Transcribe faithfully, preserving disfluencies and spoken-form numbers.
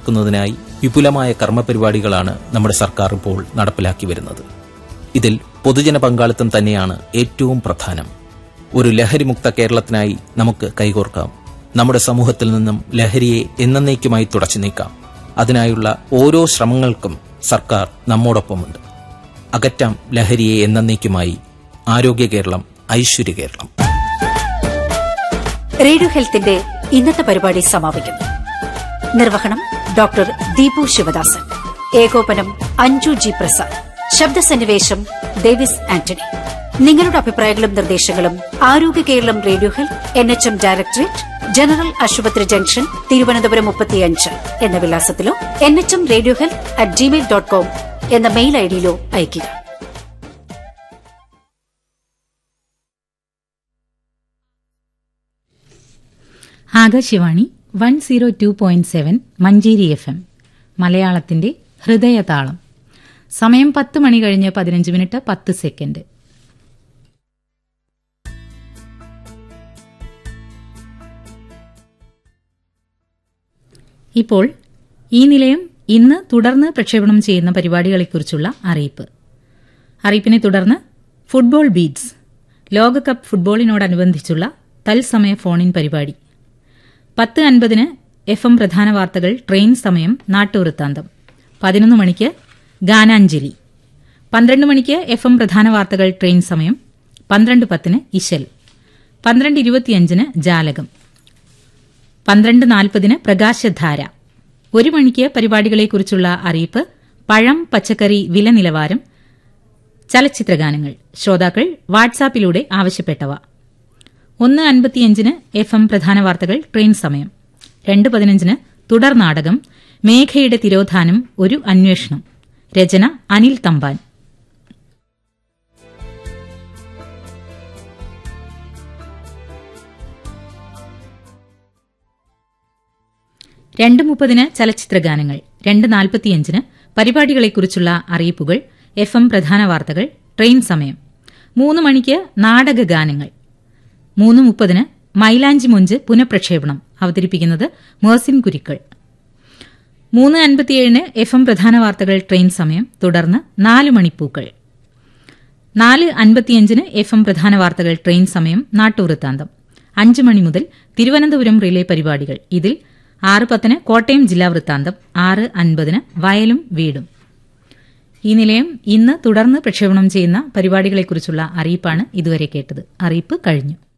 ഉറപ്പാക്കുന്നതിനായി വിപുലമായ കർമ്മപരിപാടികളാണ് നമ്മുടെ സർക്കാർ ഇപ്പോൾ നടപ്പിലാക്കി വരുന്നത്. ഇതിൽ പൊതുജന പങ്കാളിത്തം തന്നെയാണ് ഏറ്റവും പ്രധാനം. ഒരു ലഹരിമുക്ത കേരളത്തിനായി നമുക്ക് കൈകോർക്കാം. നമ്മുടെ സമൂഹത്തിൽ നിന്നും ലഹരിയെ എന്നേക്കുമായി തുടച്ചു നീക്കാം. അതിനായുള്ള ഓരോ ശ്രമങ്ങൾക്കും സർക്കാർ നമ്മോടൊപ്പമുണ്ട്. അകറ്റാം ലഹരിയെ എന്നേക്കുമായി. ആരോഗ്യ കേരളം, ഐശ്വര്യ കേരളം. റേഡിയോ ഹെൽത്തിന്റെ ഇന്നത്തെ പരിപാടി സമാപിക്കുന്നു. നിർവഹണം ഡോക്ടർ ദീപു ശിവദാസൻ. ഏകോപനം അഞ്ജു ജി പ്രസാദ്. ശബ്ദസന്നിവേശം ഡേവിസ് ആന്റണി. നിങ്ങളുടെ അഭിപ്രായങ്ങളും നിർദ്ദേശങ്ങളും ആരോഗ്യ Keralam radio health N H M directorate, general ആശുപത്രി ജംഗ്ഷൻ, തിരുവനന്തപുരം മുപ്പത്തിയഞ്ച് എന്ന വിലാസത്തിലോ N H M radio health at Gmail dot com എന്ന മെയിൽ ഐഡിയിലോ അയയ്ക്കുക. Akashvani one zero two point seven Manjeri F M, മലയാളത്തിന്റെ ഹൃദയതാളം. സമയം പത്ത് മണി കഴിഞ്ഞ് പതിനഞ്ച് മിനിറ്റ് പത്ത് സെക്കൻഡ്. ഇപ്പോൾ ഈ നിലയം ഇന്ന് തുടർന്ന് പ്രക്ഷേപണം ചെയ്യുന്ന പരിപാടികളെക്കുറിച്ചുള്ള അറിയിപ്പ്. അറിയിപ്പിനെ തുടർന്ന് ഫുട്ബോൾ ബീറ്റ്സ്, ലോകകപ്പ് ഫുട്ബോളിനോടനുബന്ധിച്ചുള്ള തത്സമയ ഫോണിൻ പരിപാടി. പത്ത് അൻപതിന് എഫ് എം പ്രധാന വാർത്തകൾ, ട്രെയിൻ സമയം, നാട്ടുവൃത്താന്തം. പതിനൊന്ന് മണിക്ക് ഗാനാഞ്ജലി. പന്ത്രണ്ട് മണിക്ക് എഫ് എം പ്രധാന വാർത്തകൾ, ട്രെയിൻ സമയം. പന്ത്രണ്ട് പത്തിന് ഇശൽ. പന്ത്രണ്ട് ഇരുപത്തിയഞ്ചിന് ജാലകം. പന്ത്രണ്ട് നാൽപ്പതിന് പ്രകാശധാര. ഒരു മണിക്ക് പരിപാടികളെക്കുറിച്ചുള്ള അറിയിപ്പ്, പഴം പച്ചക്കറി വില നിലവാരം, ചലച്ചിത്രഗാനങ്ങൾ. ശ്രോതാക്കൾ വാട്സാപ്പിലൂടെ ആവശ്യപ്പെട്ടവ. ഒന്ന് അൻപത്തിയഞ്ചിന് എഫ് എം പ്രധാന വാർത്തകൾ, ട്രെയിൻ സമയം. രണ്ട് പതിനഞ്ചിന് തുടർ നാടകം മേഘയുടെ തിരോധാനം, ഒരു അന്വേഷണം. രചന അനിൽ തമ്പാൻ. രണ്ട് മുപ്പതിന് ചലച്ചിത്രഗാനങ്ങൾ. രണ്ട് നാൽപ്പത്തിയഞ്ചിന് പരിപാടികളെക്കുറിച്ചുള്ള അറിയിപ്പുകൾ, എഫ് എം പ്രധാന വാർത്തകൾ, ട്രെയിൻ സമയം. മൂന്ന് മണിക്ക് നാടകഗാനങ്ങൾ. മൂന്ന് മുപ്പതിന് മൈലാഞ്ചി മൊഞ്ച് പുനഃപ്രക്ഷേപണം. അവതരിപ്പിക്കുന്നത് മേഴ്സിൻ കുരിക്കൾ. മൂന്ന് അൻപത്തിയേഴിന് എഫ് എം പ്രധാന വാർത്തകൾ, ട്രെയിൻ സമയം. തുടർന്ന് നാല് മണിപ്പൂക്കൾ. നാല് അൻപത്തിയഞ്ചിന് എഫ് എം പ്രധാന വാർത്തകൾ, ട്രെയിൻ സമയം, നാട്ടുവൃത്താന്തം. അഞ്ച് മണി മുതൽ തിരുവനന്തപുരം റിലേ പരിപാടികൾ. ഇതിൽ ആറ് പത്തിന് കോട്ടയം ജില്ലാ വൃത്താന്തം, ആറ് അൻപതിന് വയലും വീടും. ഈ നിലയം ഇന്ന് തുടർന്ന് പ്രക്ഷേപണം ചെയ്യുന്ന പരിപാടികളെക്കുറിച്ചുള്ള അറിയിപ്പാണ് ഇതുവരെ കേട്ടത്. അറിയിപ്പ് കഴിഞ്ഞു.